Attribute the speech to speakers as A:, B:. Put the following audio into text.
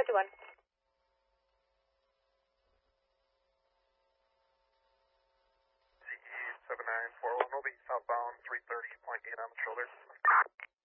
A: 7941.
B: 7941 will be southbound 330.8 on the shoulder.